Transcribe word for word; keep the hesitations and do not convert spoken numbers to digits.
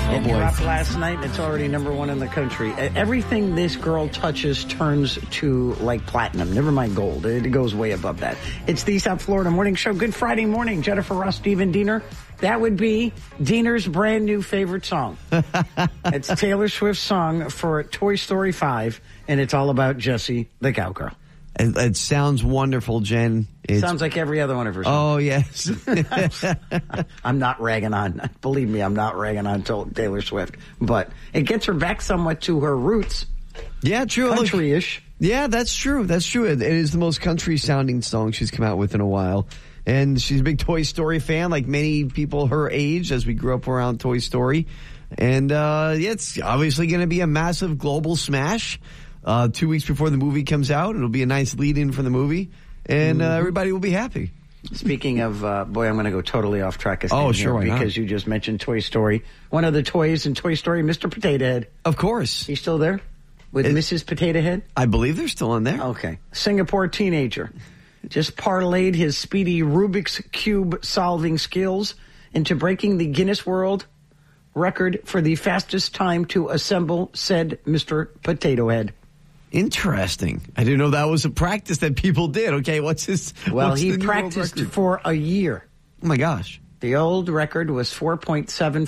It boy. dropped last night, and it's already number one in the country. Everything this girl touches turns to, like, platinum. Never mind gold. It goes way above that. It's the South Florida Morning Show. Good Friday morning. Jennifer Ross, Stephen Diener. That would be Diener's brand new favorite song. It's Taylor Swift's song for Toy Story five, and it's all about Jessie, the cowgirl. It, it sounds wonderful, Jen. It's, Sounds like every other one of her songs. Oh, yes. I'm not ragging on, believe me, I'm not ragging on Taylor Swift. But it gets her back somewhat to her roots. Yeah, true. Country-ish. Look, yeah, that's true. That's true. It, it is the most country-sounding song she's come out with in a while. And she's a big Toy Story fan, like many people her age, as we grew up around Toy Story. And uh, yeah, it's obviously going to be a massive global smash. Uh, two weeks before the movie comes out, it'll be a nice lead-in for the movie, and uh, everybody will be happy. Speaking of, uh, boy, I'm going to go totally off track. Oh, sure, why because not? you just mentioned Toy Story. One of the toys in Toy Story, Mister Potato Head. Of course. He's still there with It- Missus Potato Head? I believe they're still in there. Okay. Singapore teenager just parlayed his speedy Rubik's Cube solving skills into breaking the Guinness World Record for the fastest time to assemble said Mister Potato Head. Interesting. I didn't know that was a practice that people did. Okay, what's his... Well, what's he the new world practiced record? for a year. Oh, my gosh. The old record was four point seven